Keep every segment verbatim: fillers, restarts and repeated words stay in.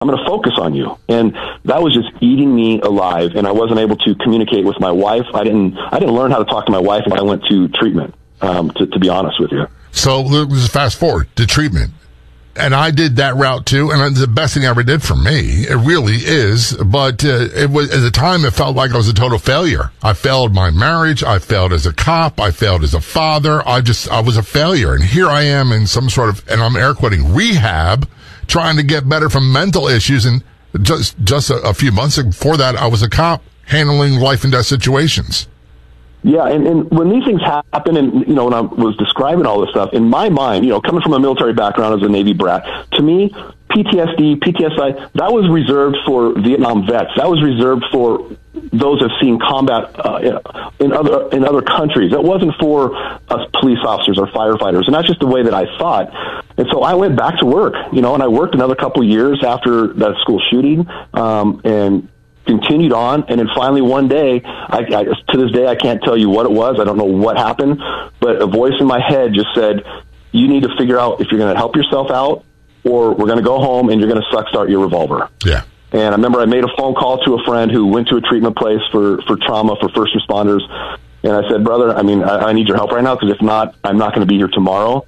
I'm going to focus on you. And that was just eating me alive. And I wasn't able to communicate with my wife. I didn't, I didn't learn how to talk to my wife when I went to treatment, um, to, to be honest with you. So let's fast forward to treatment. And I did that route too, and it's the best thing I ever did for me. It really is. But uh, it was at the time it felt like I was a total failure. I failed my marriage. I failed as a cop. I failed as a father. I just I was a failure. And here I am in some sort of, and I'm air quoting, rehab, trying to get better from mental issues. And just just a, a few months before that, I was a cop handling life and death situations. Yeah, and, and when these things happen, and, you know, when I was describing all this stuff, in my mind, you know, coming from a military background as a Navy brat, to me, P T S D, P T S I, that was reserved for Vietnam vets. That was reserved for those who have seen combat uh, in other in other countries. That wasn't for us police officers or firefighters, and that's just the way that I thought. And so I went back to work, you know, and I worked another couple of years after that school shooting, um, and continued on, and then finally one day, I, I, to this day, I can't tell you what it was. I don't know what happened, but a voice in my head just said, you need to figure out if you're going to help yourself out, or we're going to go home and you're going to suck start your revolver. Yeah. And I remember I made a phone call to a friend who went to a treatment place for, for trauma for first responders. And I said, brother, I mean, I, I need your help right now, because if not, I'm not going to be here tomorrow.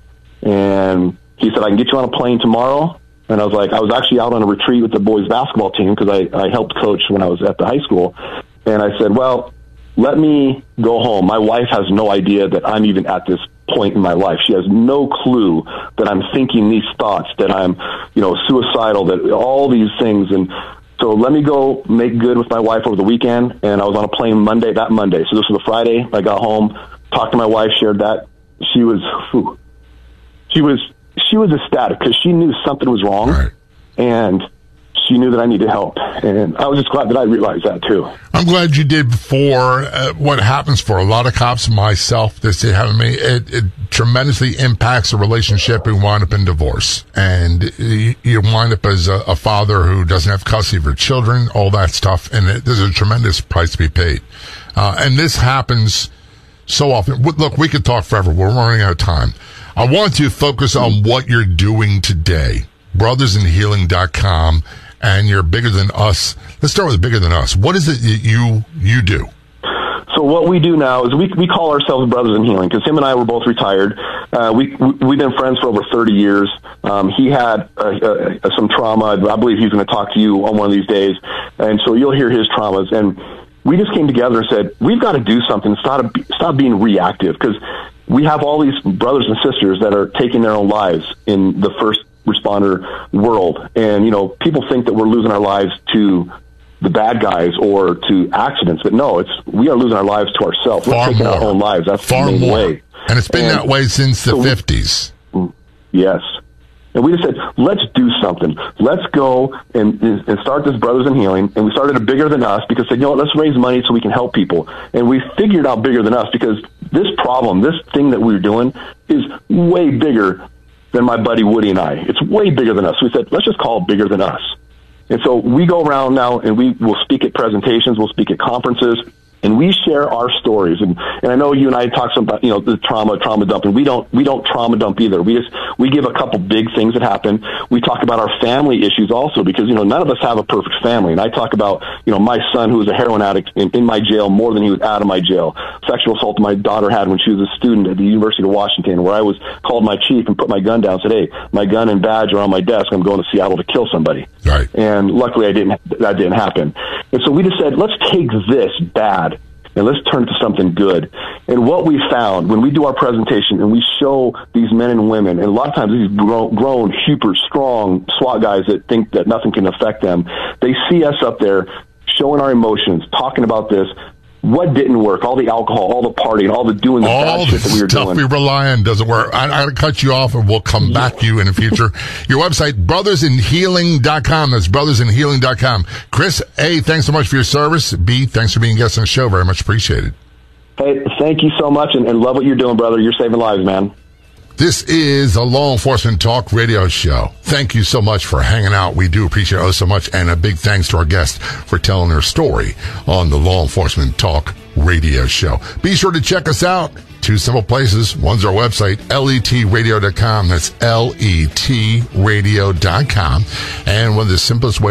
And he said, I can get you on a plane tomorrow. And I was like, I was actually out on a retreat with the boys basketball team, because I, I helped coach when I was at the high school. And I said, well, let me go home. My wife has no idea that I'm even at this point in my life. She has no clue that I'm thinking these thoughts, that I'm, you know, suicidal, that all these things. And so let me go make good with my wife over the weekend. And I was on a plane Monday, that Monday. So this was a Friday. I got home, talked to my wife, shared that. She was, whew, she was, she was ecstatic, because she knew something was wrong. Right. And she knew that I needed help. And I was just glad that I realized that too. I'm glad you did. For uh, what happens for a lot of cops, myself, this it happened to me, it, it tremendously impacts a relationship. We wind up in divorce. And you, you wind up as a, a father who doesn't have custody of your children, all that stuff. And it, there's a tremendous price to be paid. Uh, and this happens so often. Look, we could talk forever. We're running out of time. I want to focus on what you're doing today. brothers in healing dot com, and you're Bigger Than Us. Let's start with Bigger Than Us. What is it that you you do? So what we do now is we we call ourselves Brothers in Healing, because him and I were both retired. Uh, we, we, we've been friends for over thirty years. Um, he had uh, uh, some trauma. I believe he's going to talk to you on one of these days. And so you'll hear his traumas. And we just came together and said, we've got to do something. Stop, stop being reactive, because we have all these brothers and sisters that are taking their own lives in the first responder world. And, you know, people think that we're losing our lives to the bad guys or to accidents, but no, it's, we are losing our lives to ourselves. We're taking our own lives. That's Far the main more. way. And it's been and that way since the so fifties. We, yes. And we just said, let's do something. Let's go and, and start this Brothers in Healing. And we started a Bigger Than Us, because said, you know what, let's raise money so we can help people. And we figured out Bigger Than Us, because this problem, this thing that we were doing, is way bigger than my buddy Woody and I. It's way bigger than us. So we said, let's just call it Bigger Than Us. And so we go around now, and we will speak at presentations, we'll speak at conferences, and we share our stories. And, and I know you and I talk some about, you know, the trauma, trauma dump, and we don't, we don't trauma dump either. We just, we give a couple big things that happen. We talk about our family issues also, because, you know, none of us have a perfect family. And I talk about, you know, my son, who was a heroin addict in, in my jail more than he was out of my jail. Sexual assault my daughter had when she was a student at the University of Washington, where I was called my chief and put my gun down and said, hey, my gun and badge are on my desk. I'm going to Seattle to kill somebody. Right. And luckily I didn't, that didn't happen. And so we just said, let's take this bad and let's turn it to something good. And what we found when we do our presentation and we show these men and women, and a lot of times these grown, grown super strong SWAT guys that think that nothing can affect them, they see us up there showing our emotions, talking about this. What didn't work? All the alcohol, all the partying, all the doing the all bad shit that we were stuff doing. we rely on doesn't work. I, I gotta cut you off, and we'll come yeah. back to you in the future. Your website, brothers in healing dot com. That's brothers in healing dot com. Chris, A, thanks so much for your service. B, thanks for being a guest on the show. Very much appreciated. Hey, thank you so much, and, and love what you're doing, brother. You're saving lives, man. This is a Law Enforcement Talk radio show. Thank you so much for hanging out. We do appreciate it so much. And a big thanks to our guest for telling her story on the Law Enforcement Talk radio show. Be sure to check us out Two simple places. One's our website, let radio dot com. That's let radio dot com. And one of the simplest ways